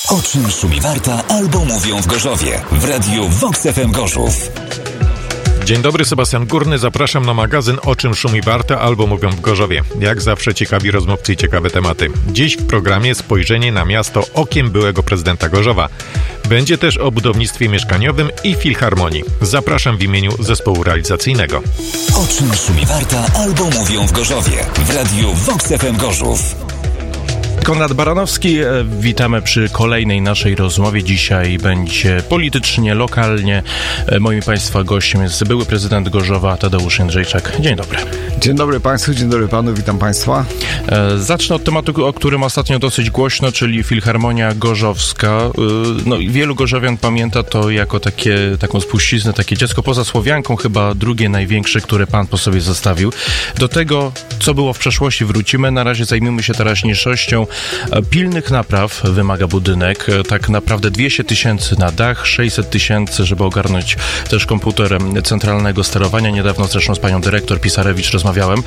O czym szumi Warta albo mówią w Gorzowie w radiu Vox FM Gorzów. Dzień dobry, Sebastian Górny. Zapraszam na magazyn O czym szumi Warta albo mówią w Gorzowie. Jak zawsze ciekawi rozmówcy i ciekawe tematy. Dziś w programie spojrzenie na miasto okiem byłego prezydenta Gorzowa. Będzie też o budownictwie mieszkaniowym i filharmonii. Zapraszam w imieniu zespołu realizacyjnego. O czym szumi Warta albo mówią w Gorzowie w radiu Vox FM Gorzów. Konrad Baranowski, witamy przy kolejnej naszej rozmowie. Dzisiaj będzie politycznie, lokalnie. Moim Państwa gościem jest były prezydent Gorzowa Tadeusz Jędrzejczak. Dzień dobry. Dzień dobry Państwu, dzień dobry Panu, witam Państwa. Zacznę od tematu, o którym ostatnio dosyć głośno, czyli Filharmonia Gorzowska. Wielu gorzowian pamięta to jako taką spuściznę, takie dziecko poza Słowianką, chyba drugie największe, które Pan po sobie zostawił. Do tego, co było w przeszłości, wrócimy. Na razie zajmijmy się teraźniejszością. Pilnych napraw wymaga budynek. Tak naprawdę 200 000 na dach, 600 000, żeby ogarnąć też komputer centralnego sterowania. Niedawno zresztą z panią dyrektor Pisarewicz rozmawiałem.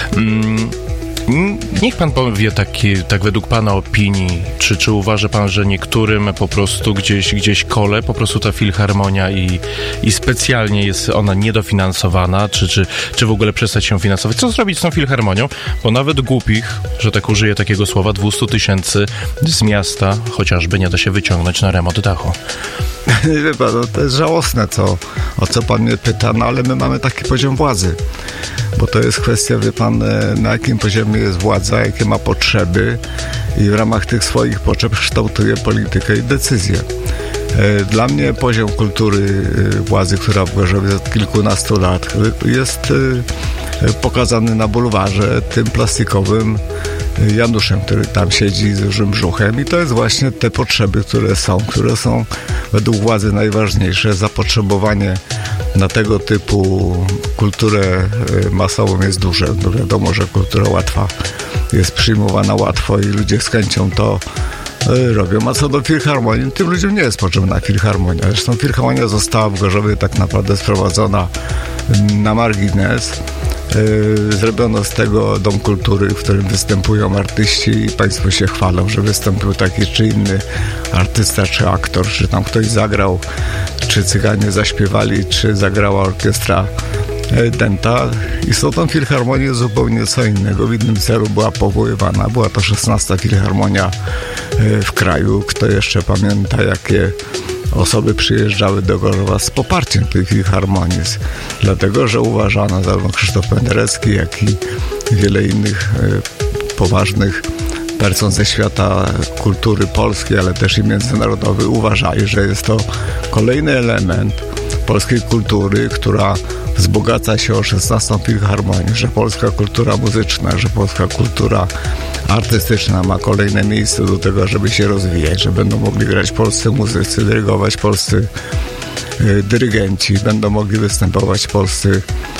Niech pan powie tak według pana opinii, czy uważa pan, że niektórym po prostu gdzieś kole po prostu ta filharmonia i specjalnie jest ona niedofinansowana, czy w ogóle przestać się finansować? Co zrobić z tą filharmonią? Bo nawet głupich, że tak użyję takiego słowa, 200 000 z miasta chociażby nie da się wyciągnąć na remont dachu. Wie pan, to jest żałosne, o co pan mnie pyta, ale my mamy taki poziom władzy. Bo to jest kwestia, wie pan, na jakim poziomie jest władza, jakie ma potrzeby i w ramach tych swoich potrzeb kształtuje politykę i decyzje. Dla mnie poziom kultury władzy, która w Gorzowie od kilkunastu lat jest pokazany na bulwarze tym plastikowym Januszem, który tam siedzi z dużym brzuchem, i to jest właśnie te potrzeby, które są według władzy najważniejsze. Zapotrzebowanie na tego typu kulturę masową jest duże. No wiadomo, że kultura łatwa jest przyjmowana łatwo i ludzie z chęcią to robią. A co do filharmonii, tym ludziom nie jest potrzebna filharmonia. Zresztą filharmonia została w Gorzowie tak naprawdę sprowadzona na margines. Zrobiono z tego dom kultury, w którym występują artyści i państwo się chwalą, że wystąpił taki czy inny artysta, czy aktor, czy tam ktoś zagrał, czy Cyganie zaśpiewali, czy zagrała orkiestra Dęta. I z tą filharmonią zupełnie co innego. W innym celu była powoływana. Była to 16. filharmonia w kraju. Kto jeszcze pamięta, jakie osoby przyjeżdżały do Gorzowa z poparciem tej filharmonii, dlatego że uważano, zarówno Krzysztof Penderecki, jak i wiele innych poważnych person ze świata kultury polskiej, ale też i międzynarodowej, uważali, że jest to kolejny element polskiej kultury, która wzbogaca się o 16. filharmonię, że polska kultura muzyczna, że polska kultura artystyczna ma kolejne miejsce do tego, żeby się rozwijać, że będą mogli grać polscy muzycy, dyrygować polscy dyrygenci, będą mogli występować polscy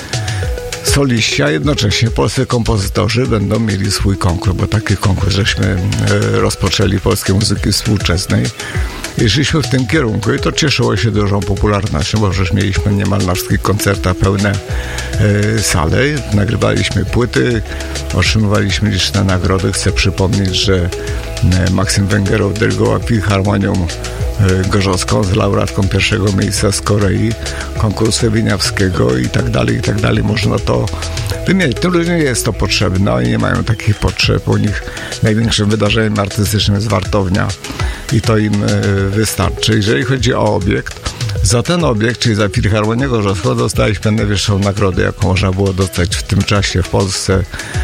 soliści, a jednocześnie polscy kompozytorzy będą mieli swój konkurs, bo taki konkurs żeśmy rozpoczęli polskiej muzyki współczesnej. I szliśmy w tym kierunku i to cieszyło się dużą popularnością, bo przecież mieliśmy niemal na wszystkich koncertach pełne sale, nagrywaliśmy płyty, otrzymywaliśmy liczne nagrody. Chcę przypomnieć, że Maksym Węgerow dyrygował filharmonią gorzowską z laureatką pierwszego miejsca z Korei, konkursu Wieniawskiego i tak dalej. Można to wymienić. Tym ludziom nie jest to potrzebne, oni nie mają takich potrzeb. U nich największym wydarzeniem artystycznym jest wartownia i to im wystarczy. Jeżeli chodzi o obiekt, za ten obiekt, czyli za Filharmonię Gorzowską, dostaliśmy najwyższą nagrodę, jaką można było dostać w tym czasie w Polsce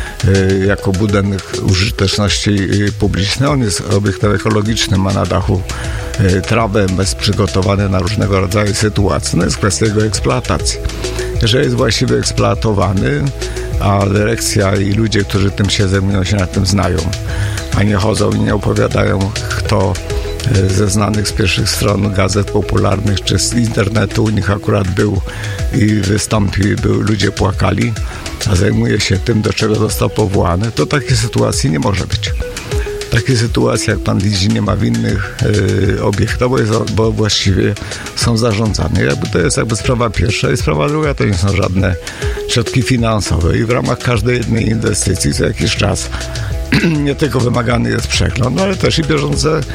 jako budynek użyteczności publicznej. On jest obiektem ekologicznym, ma na dachu trawę, jest przygotowany na różnego rodzaju sytuacje. No jest kwestia jego eksploatacji. Jeżeli jest właściwie eksploatowany, a dyrekcja i ludzie, którzy tym się zajmują, się na tym znają, a nie chodzą i nie opowiadają, kto ze znanych z pierwszych stron gazet popularnych czy z internetu u nich akurat był i wystąpił, ludzie płakali, a zajmuje się tym, do czego został powołany, to takiej sytuacji nie może być. Takiej sytuacji, jak pan widzi, nie ma w innych obiektach, bo właściwie są zarządzane. To jest sprawa pierwsza i sprawa druga to nie są żadne środki finansowe i w ramach każdej jednej inwestycji co jakiś czas nie tylko wymagany jest przegląd, ale też i bieżące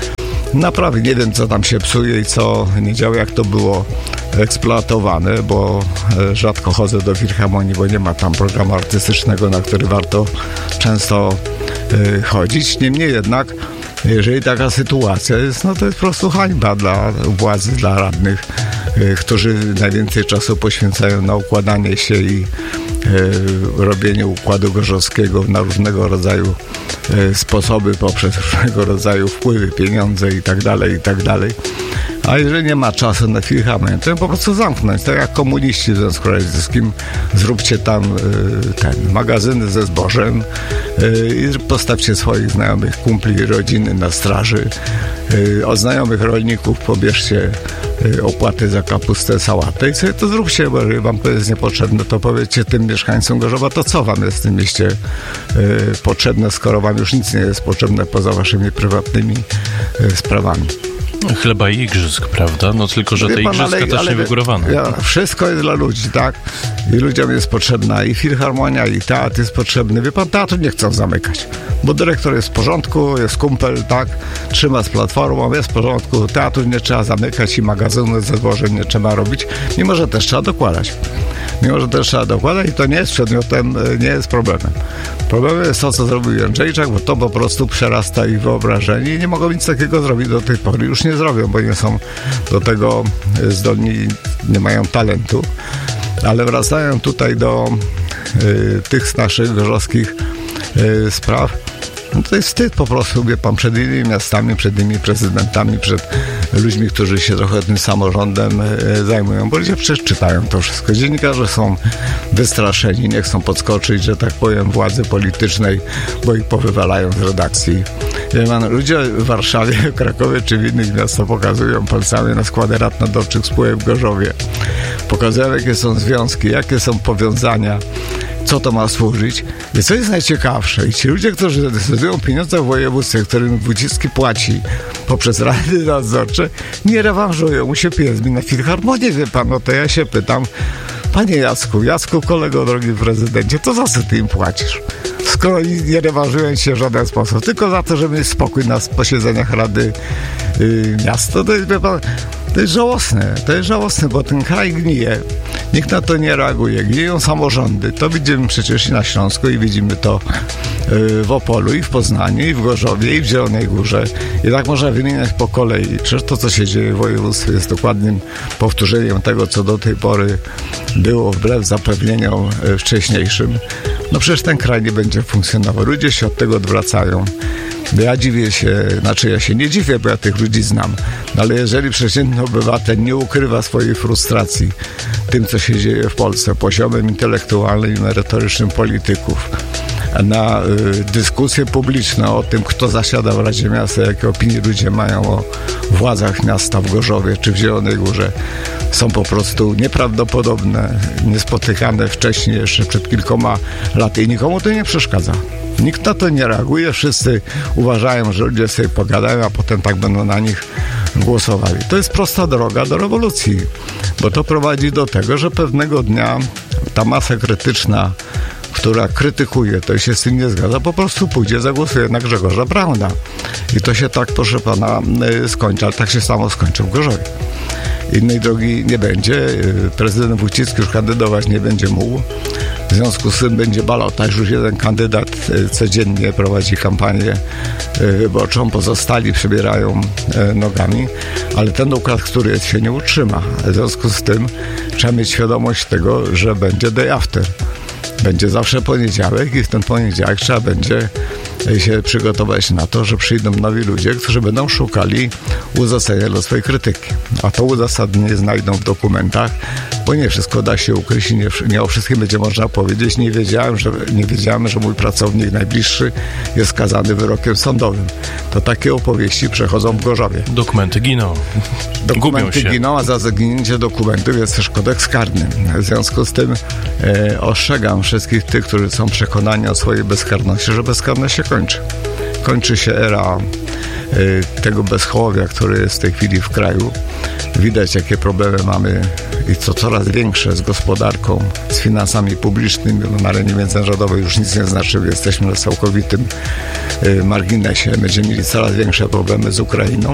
Naprawdę nie wiem, co tam się psuje i co nie działa, jak to było eksploatowane, bo rzadko chodzę do Filharmonii, bo nie ma tam programu artystycznego, na który warto często chodzić. Niemniej jednak, jeżeli taka sytuacja jest, no to jest po prostu hańba dla władzy, dla radnych, którzy najwięcej czasu poświęcają na układanie się i robienie układu gorzowskiego na różnego rodzaju sposoby, poprzez różnego rodzaju wpływy, pieniądze i tak dalej. A jeżeli nie ma czasu na Filharmonię, to ją po prostu zamknąć. Tak jak komuniści w Związku Radzieckim, zróbcie tam magazyny ze zbożem i postawcie swoich znajomych, kumpli, rodziny na straży. Od znajomych rolników pobierzcie opłaty za kapustę, sałatę i sobie to zróbcie, bo jeżeli wam to jest niepotrzebne, to powiedzcie tym mieszkańcom Gorzowa, to co wam jest w tym mieście potrzebne, skoro wam już nic nie jest potrzebne poza waszymi prywatnymi sprawami. Chleba i igrzysk, prawda? No tylko, że te igrzyska też nie wygórowane. Wszystko jest dla ludzi, tak? I ludziom jest potrzebna i Filharmonia, i teatr jest potrzebny. Wie pan, teatru nie chcą zamykać, bo dyrektor jest w porządku, jest kumpel, tak? Trzyma z platformą, jest w porządku. Teatru nie trzeba zamykać i magazynu ze zbożem nie trzeba robić, mimo że też trzeba dokładać. I to nie jest przedmiotem, nie jest problemem. Problemem jest to, co zrobił Jędrzejczak, bo to po prostu przerasta ich wyobrażenie i nie mogą nic takiego zrobić do tej pory. Już nie zrobią, bo nie są do tego zdolni, nie mają talentu. Ale wracają tutaj do tych naszych gorzowskich spraw. No to jest wstyd po prostu, wie pan, przed innymi miastami, przed innymi prezydentami, przed ludźmi, którzy się trochę tym samorządem zajmują, bo ludzie przecież czytają to wszystko. Dziennikarze są wystraszeni, nie chcą podskoczyć, że tak powiem, władzy politycznej, bo ich powywalają z redakcji. Ludzie w Warszawie, w Krakowie czy w innych miastach pokazują palcami na składy rad nadzorczych spółek w Gorzowie. Pokazują, jakie są związki, jakie są powiązania, co to ma służyć. I co jest najciekawsze, i ci ludzie, którzy decydują pieniądze w województwie, którym Wójcicki płaci poprzez rady nadzorcze, nie rewanżują mu się pieniędzmi na Filharmonię, wie pan. No to ja się pytam, panie Jacku, kolego drogi prezydencie, to za co ty im płacisz? Skoro nie rewanżują się w żaden sposób, tylko za to, żeby mieć spokój na posiedzeniach Rady Miasta. To jest, wie pan, to jest żałosne, bo ten kraj gnije. Nikt na to nie reaguje. Gniją samorządy. To widzimy przecież i na Śląsku, i widzimy to w Opolu, i w Poznaniu, i w Gorzowie, i w Zielonej Górze. I tak można wymieniać po kolei. Przecież to, co się dzieje w województwie, jest dokładnym powtórzeniem tego, co do tej pory było, wbrew zapewnieniom wcześniejszym. No przecież ten kraj nie będzie funkcjonował. Ludzie się od tego odwracają. Ja się nie dziwię, bo ja tych ludzi znam. No ale jeżeli przeciętny obywatel nie ukrywa swojej frustracji tym, co się dzieje w Polsce, poziomem intelektualnym i merytorycznym polityków, na dyskusje publiczne o tym, kto zasiada w Radzie Miasta, jakie opinie ludzie mają o władzach miasta w Gorzowie czy w Zielonej Górze, są po prostu nieprawdopodobne, niespotykane wcześniej, jeszcze przed kilkoma laty i nikomu to nie przeszkadza. Nikt na to nie reaguje, wszyscy uważają, że ludzie sobie pogadają, a potem tak będą na nich głosowali. To jest prosta droga do rewolucji, bo to prowadzi do tego, że pewnego dnia ta masa krytyczna, która krytykuje, to się z tym nie zgadza, po prostu pójdzie, zagłosuje na Grzegorza Brauna. I to się tak, proszę pana, skończy, ale tak się samo skończy w Gorzowie. Innej drogi nie będzie. Prezydent Wójcicki już kandydować nie będzie mógł. W związku z tym będzie balotaż. Już jeden kandydat codziennie prowadzi kampanię wyborczą. Pozostali przebierają nogami. Ale ten układ, który jest, się nie utrzyma. W związku z tym trzeba mieć świadomość tego, że będzie day after. Będzie zawsze poniedziałek i w ten poniedziałek trzeba będzie się przygotować na to, że przyjdą nowi ludzie, którzy będą szukali uzasadnienia dla swojej krytyki. A to uzasadnienie znajdą w dokumentach, bo nie wszystko da się ukryć i nie o wszystkim będzie można powiedzieć. Nie wiedziałem, że mój pracownik najbliższy jest skazany wyrokiem sądowym. To takie opowieści przechodzą w Gorzowie. Dokumenty giną. Dokumenty giną, a za zaginięcie dokumentów jest też kodeks karny. W związku z tym ostrzegam wszystkich tych, którzy są przekonani o swojej bezkarności, że bezkarność się kończy. Kończy się era tego bezhołowia, który jest w tej chwili w kraju. Widać, jakie problemy mamy i co coraz większe z gospodarką, z finansami publicznymi, bo na arenie międzynarodowej już nic nie znaczy. Jesteśmy na całkowitym marginesie. Będziemy mieli coraz większe problemy z Ukrainą.